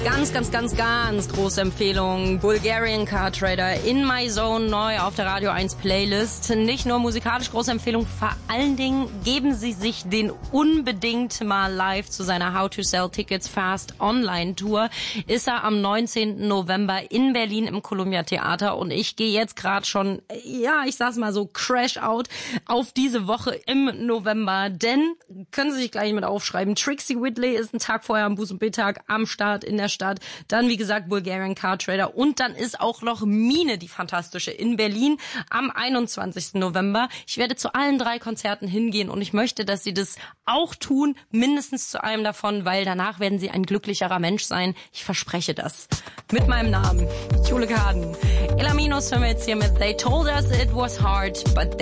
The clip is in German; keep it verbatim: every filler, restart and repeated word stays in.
Ganz, ganz, ganz, ganz große Empfehlung. Bulgarian Car Trader in My Zone neu auf der Radio eins Playlist. Nicht nur musikalisch große Empfehlung, vor allen Dingen geben Sie sich den unbedingt mal live zu seiner How to Sell Tickets Fast Online Tour. Ist er am neunzehnten November in Berlin im Columbia Theater und ich gehe jetzt gerade schon, ja, ich sag's mal so, Crash Out auf diese Woche im November, denn, können Sie sich gleich mit aufschreiben, Trixie Whitley ist einen Tag vorher am Busenbetag am Start in der Stadt. Dann, wie gesagt, Bulgarian Car Trader. Und dann ist auch noch Mine, die fantastische, in Berlin am einundzwanzigsten November. Ich werde zu allen drei Konzerten hingehen und ich möchte, dass Sie das auch tun, mindestens zu einem davon, weil danach werden Sie ein glücklicherer Mensch sein. Ich verspreche das. Mit meinem Namen, Jule Kaden. Elaminos hören wir jetzt hier mit They Told Us It Was Hard, But